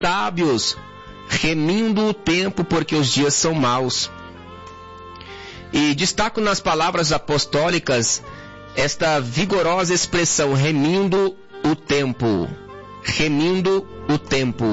sábios, remindo o tempo, porque os dias são maus. E destaco nas palavras apostólicas esta vigorosa expressão, remindo o tempo. Remindo o tempo.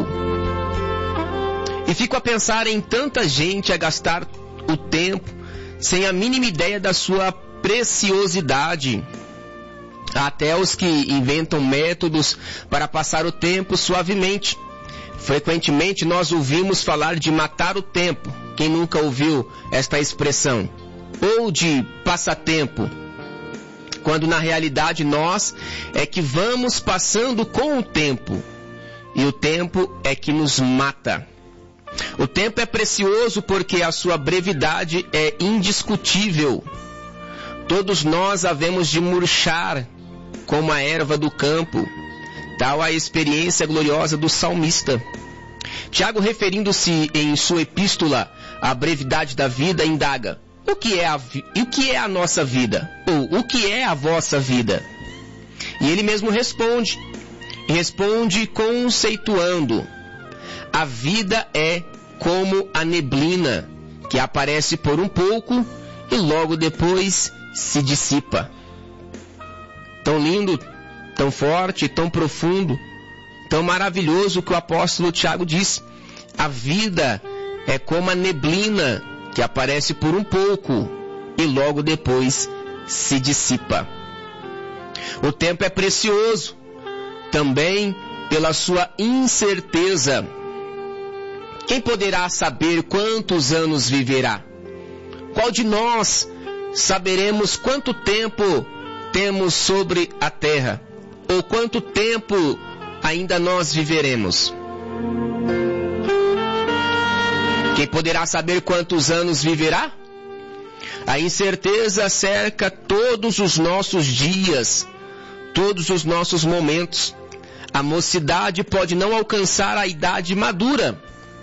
E fico a pensar em tanta gente a gastar o tempo sem a mínima ideia da sua preciosidade. Até os que inventam métodos para passar o tempo suavemente. Frequentemente nós ouvimos falar de matar o tempo. Quem nunca ouviu esta expressão? Ou de passatempo. Quando na realidade nós é que vamos passando com o tempo. E o tempo é que nos mata. O tempo é precioso porque a sua brevidade é indiscutível. Todos nós havemos de murchar como a erva do campo. Tal a experiência gloriosa do salmista. Tiago, referindo-se em sua epístola à brevidade da vida, indaga: o que é a nossa vida? Ou o que é a vossa vida? E ele mesmo responde conceituando: a vida é como a neblina, que aparece por um pouco e logo depois se dissipa. Tão lindo, tão forte, tão profundo, tão maravilhoso que o apóstolo Tiago diz: a vida é como a neblina, que aparece por um pouco e logo depois se dissipa. O tempo é precioso também pela sua incerteza. Quem poderá saber quantos anos viverá? Qual de nós saberemos quanto tempo temos sobre a terra? Ou quanto tempo ainda nós viveremos? Quem poderá saber quantos anos viverá? A incerteza cerca todos os nossos dias, todos os nossos momentos. A mocidade pode não alcançar a idade madura.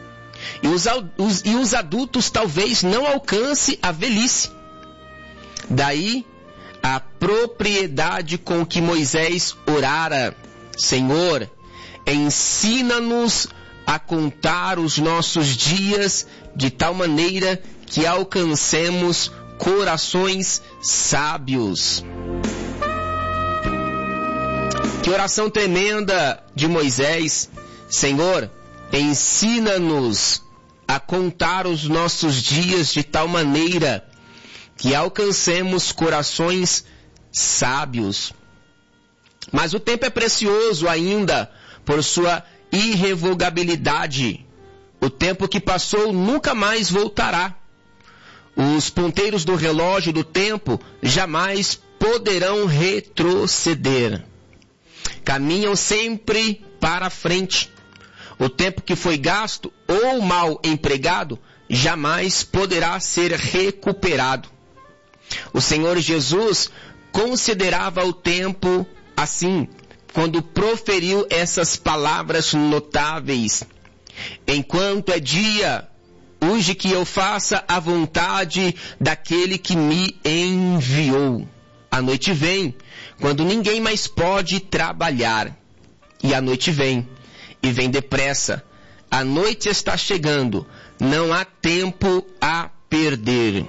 E os adultos talvez não alcance a velhice. Daí a propriedade com que Moisés orara: Senhor, ensina-nos a contar os nossos dias de tal maneira que alcancemos corações sábios. Que oração tremenda de Moisés! Senhor, ensina-nos a contar os nossos dias de tal maneira que alcancemos corações sábios. Mas o tempo é precioso ainda por sua irrevogabilidade. O tempo que passou nunca mais voltará. Os ponteiros do relógio do tempo jamais poderão retroceder. Caminham sempre para frente. O tempo que foi gasto ou mal empregado jamais poderá ser recuperado. O Senhor Jesus considerava o tempo assim, quando proferiu essas palavras notáveis: enquanto é dia, urge que eu faça a vontade daquele que me enviou. A noite vem, quando ninguém mais pode trabalhar. E a noite vem, e vem depressa. A noite está chegando, não há tempo a perder.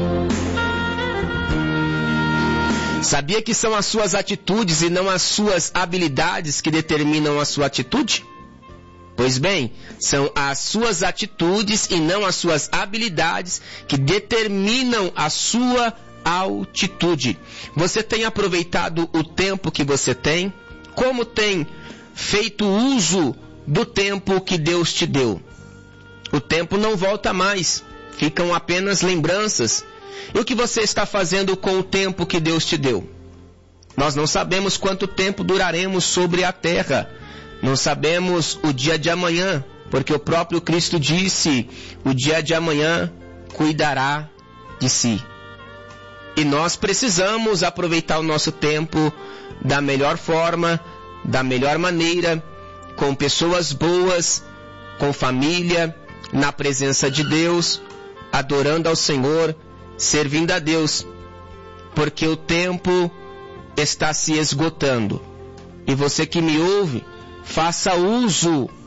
Sabia que são as suas atitudes e não as suas habilidades que determinam a sua atitude? Pois bem, são as suas atitudes e não as suas habilidades que determinam a sua altitude. Você tem aproveitado o tempo que você tem? Como tem feito uso do tempo que Deus te deu? O tempo não volta mais, ficam apenas lembranças. E o que você está fazendo com o tempo que Deus te deu? Nós não sabemos quanto tempo duraremos sobre a terra. Não sabemos o dia de amanhã, porque o próprio Cristo disse: o dia de amanhã cuidará de si. E nós precisamos aproveitar o nosso tempo da melhor forma, da melhor maneira, com pessoas boas, com família, na presença de Deus, adorando ao Senhor, servindo a Deus, porque o tempo está se esgotando. E você que me ouve, faça uso